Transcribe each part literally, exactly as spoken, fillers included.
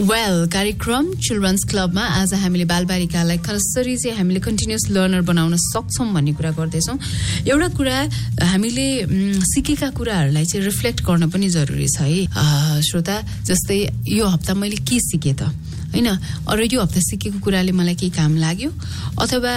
Well कार्यक्रम children's क्लबमा आज हामीले बालबालिकालाई कसरी चाहिँ हामीले कन्टिन्युअस लर्नर बनाउन सक्छौं भन्ने कुरा गर्दैछौं। एउटा कुरा हामीले सिकेका कुराहरूलाई चाहिँ रिफ्लेक्ट गर्न पनि जरुरी छ है श्रोता। जस्तै यो हप्ता मैले के सिके त हैन, अरु यो हप्ता सिकेको कुराले मलाई के काम लाग्यो, अथवा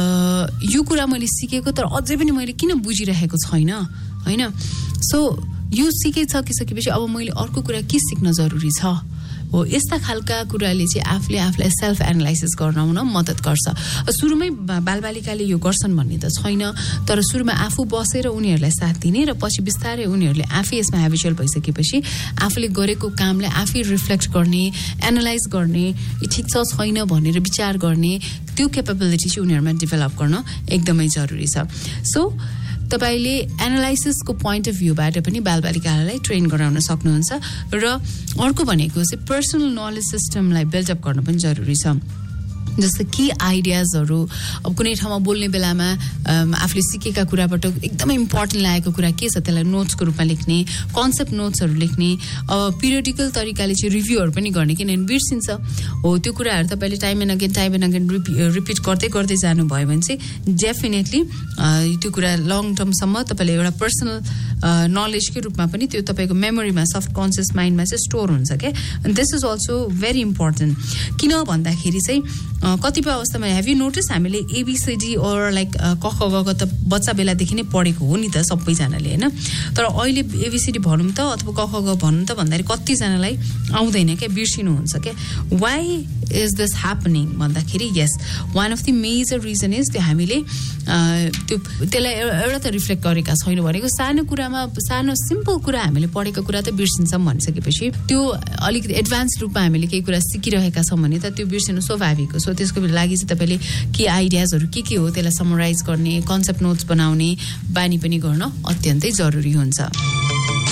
यो कुरा मैले सिकेको तर अझै पनि मैले किन बुझिरहेको छैन हैन। सो यो सिके सकिसकेपछि अब मैले अर्को कुरा के सिक्न जरुरी छ हो। यस्ता खालका कुराले चाहिँ आफूले आफूलाई सेल्फ एनालाइसिस गर्न मद्दत गर्छ। सुरुमै बालबालिकाले यो गर्छन् भन्ने त छैन, तर सुरुमा आफू बसेर उनीहरूलाई साथ दिने र पछि बिस्तारै उनीहरूले आफै यसमा ह्याबिचुअल भइसकेपछि आफूले गरेको कामलाई आफै रिफ्लेक्ट गर्ने, एनालाइज गर्ने, ठिक छ छैन भनेर विचार गर्ने त्यो क्यापेबिलिटी चाहिँ उनीहरूमा डेभलप गर्न एकदमै जरुरी छ। सो तपाईले एनालाइसिसको पोइन्ट अफ भ्यूबाट पनि बालबालिकालाई ट्रेन गराउन सक्नुहुन्छ र अर्को भनेको चाहिँ पर्सनल नलेज सिस्टमलाई बिल्ड अप गर्न पनि जरुरी छ। जस्तो कि आइडियाजहरू अब कुनै ठाउँमा बोल्ने बेलामा आफूले सिकेका कुराबाट एकदमै इम्पोर्टेन्ट लागेको कुरा के छ त्यसलाई नोट्सको रूपमा लेख्ने, कन्सेप्ट नोट्सहरू लेख्ने, अब पिरियोडिकल तरिकाले चाहिँ रिभ्यूहरू पनि गर्ने, किनभने बिर्सिन्छ हो त्यो कुराहरू। तपाईँले time and again time and again repeat गर्दै गर्दै जानुभयो भने चाहिँ डेफिनेटली त्यो कुरा लङ टर्मसम्म तपाईँले एउटा पर्सनल नलेजकै रूपमा पनि त्यो तपाईँको मेमोरीमा सफ्ट कन्सियस माइन्डमा चाहिँ स्टोर हुन्छ क्या। And this is also very important. किन भन्दाखेरि चाहिँ कतिपय अवस्थामा हेभ यु नोटिस हामीले एबीसीडी और लाइक क ख ग घ त बच्चा बेलादेखि नै पढेको हो नि त सबैजनाले हैन, तर अहिले एबीसीडी भनौँ त अथवा क ख ग भनौँ त भन्दाखेरि कतिजनालाई आउँदैन क्या, बिर्सिनु हुन्छ क्या। वाइ इज दिस ह्यापनिङ भन्दाखेरि यस one of the major reason is त्यो हामीले त्यो त्यसलाई एउटा त रिफ्लेक्ट गरेका छैनौँ भनेको सानो कुरामा सानो सिम्पल कुरा हामीले पढेको कुरा त बिर्सिन्छौँ भनिसकेपछि त्यो अलिकति एडभान्स रूपमा हामीले केही कुरा सिकिरहेका छौँ भने त त्यो बिर्सिनु स्वाभाविक हो। सो त्यसको लागि चाहिँ तपाईँले के आइडियाजहरू के के हो त्यसलाई समराइज गर्ने, कन्सेप्ट नोट्स बनाउने बानी पनि गर्न अत्यन्तै जरुरी हुन्छ।